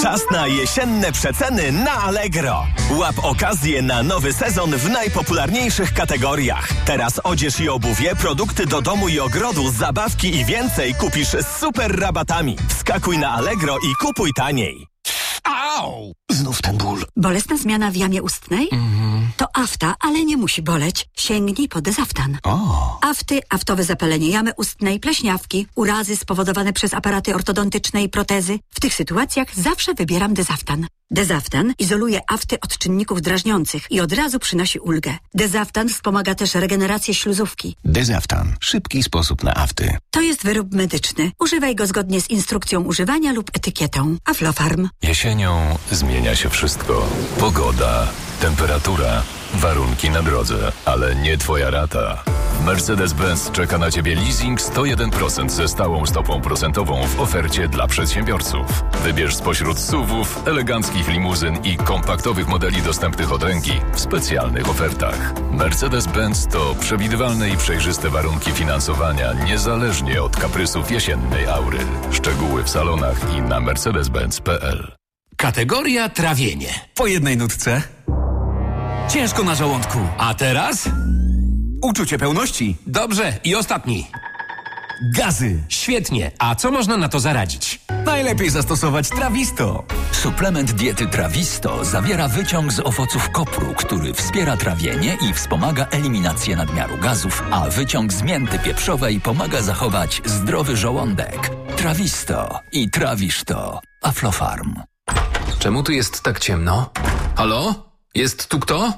Czas na jesienne przeceny na Allegro. Łap okazję na nowy sezon w najpopularniejszych kategoriach. Teraz odzież i obuwie, produkty do domu i ogrodu, zabawki i więcej kupisz z super rabatami. Wskakuj na Allegro i kupuj taniej. Au! Znów ten ból. Bolesna zmiana w jamie ustnej? To afta, ale nie musi boleć. Sięgnij po Dezaftan. Afty, aftowe zapalenie jamy ustnej, pleśniawki, urazy spowodowane przez aparaty ortodontyczne i protezy. W tych sytuacjach zawsze wybieram Dezaftan. Dezaftan izoluje afty od czynników drażniących i od razu przynosi ulgę. Dezaftan wspomaga też regenerację śluzówki. Dezaftan. Szybki sposób na afty. To jest wyrób medyczny. Używaj go zgodnie z instrukcją używania lub etykietą. Aflofarm. Jesienią zmienia się wszystko. Pogoda, temperatura, warunki na drodze, ale nie twoja rata. Mercedes-Benz czeka na Ciebie leasing 101% ze stałą stopą procentową w ofercie dla przedsiębiorców. Wybierz spośród SUV-ów, eleganckich limuzyn i kompaktowych modeli dostępnych od ręki w specjalnych ofertach. Mercedes-Benz to przewidywalne i przejrzyste warunki finansowania niezależnie od kaprysów jesiennej aury. Szczegóły w salonach i na mercedes-benz.pl. Kategoria trawienie. Po jednej nutce. Ciężko na żołądku. A teraz? Uczucie pełności. Dobrze. I ostatni. Gazy. Świetnie. A co można na to zaradzić? Najlepiej zastosować Trawisto. Suplement diety Trawisto zawiera wyciąg z owoców kopru, który wspiera trawienie i wspomaga eliminację nadmiaru gazów, a wyciąg z mięty pieprzowej pomaga zachować zdrowy żołądek. Trawisto i trawisz to. Aflofarm. Czemu tu jest tak ciemno? Halo? Jest tu kto?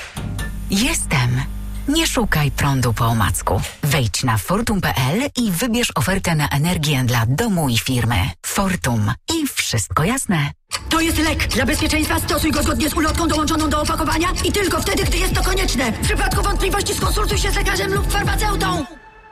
Jestem. Nie szukaj prądu po omacku. Wejdź na fortum.pl i wybierz ofertę na energię dla domu i firmy. Fortum. I wszystko jasne. To jest lek. Dla bezpieczeństwa stosuj go zgodnie z ulotką dołączoną do opakowania i tylko wtedy, gdy jest to konieczne. W przypadku wątpliwości skonsultuj się z lekarzem lub farmaceutą.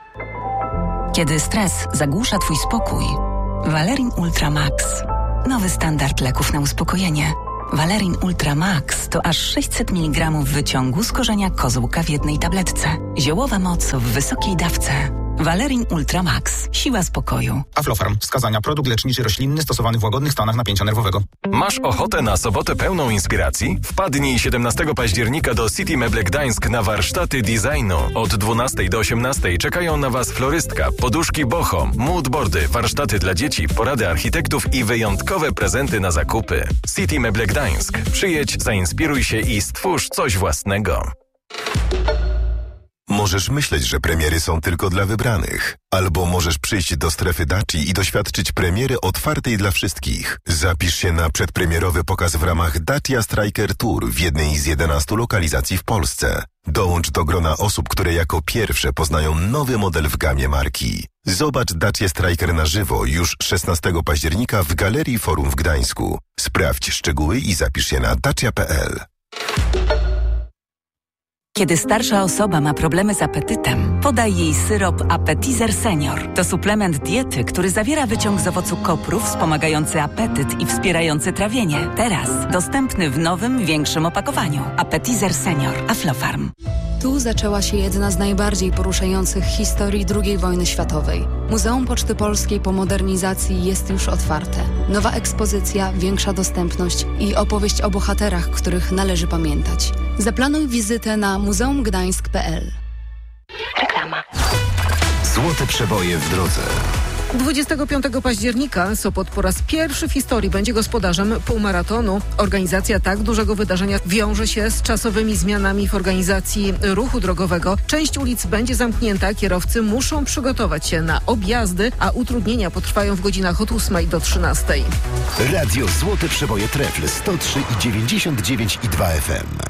Kiedy stres zagłusza twój spokój, Valerin Ultra Max. Nowy standard leków na uspokojenie. Valerin Ultra Max to aż 600 mg wyciągu z korzenia kozłka w jednej tabletce. Ziołowa moc w wysokiej dawce. Valerin Ultra Max. Siła spokoju. Aflofarm. Wskazania. Produkt leczniczy roślinny stosowany w łagodnych stanach napięcia nerwowego. Masz ochotę na sobotę pełną inspiracji? Wpadnij 17 października do City Meble Gdańsk na warsztaty designu. Od 12 do 18 czekają na Was florystka, poduszki boho, moodboardy, warsztaty dla dzieci, porady architektów i wyjątkowe prezenty na zakupy. City Meble Gdańsk. Przyjedź, zainspiruj się i stwórz coś własnego. Możesz myśleć, że premiery są tylko dla wybranych. Albo możesz przyjść do strefy Daci i doświadczyć premiery otwartej dla wszystkich. Zapisz się na przedpremierowy pokaz w ramach Dacia Striker Tour w jednej z 11 lokalizacji w Polsce. Dołącz do grona osób, które jako pierwsze poznają nowy model w gamie marki. Zobacz Dacia Striker na żywo już 16 października w Galerii Forum w Gdańsku. Sprawdź szczegóły i zapisz się na dacia.pl. Kiedy starsza osoba ma problemy z apetytem, podaj jej syrop Appetizer Senior. To suplement diety, który zawiera wyciąg z owocu kopru wspomagający apetyt i wspierający trawienie. Teraz dostępny w nowym, większym opakowaniu. Appetizer Senior. Aflofarm. Tu zaczęła się jedna z najbardziej poruszających historii II wojny światowej. Muzeum Poczty Polskiej po modernizacji jest już otwarte. Nowa ekspozycja, większa dostępność i opowieść o bohaterach, których należy pamiętać. Zaplanuj wizytę na muzeumgdańsk.pl. Reklama. Złote przeboje w drodze. 25 października Sopot po raz pierwszy w historii będzie gospodarzem półmaratonu. Organizacja tak dużego wydarzenia wiąże się z czasowymi zmianami w organizacji ruchu drogowego. Część ulic będzie zamknięta, kierowcy muszą przygotować się na objazdy, a utrudnienia potrwają w godzinach od 8 do 13. Radio Złote Przeboje Trefl 103,99 i 2 FM.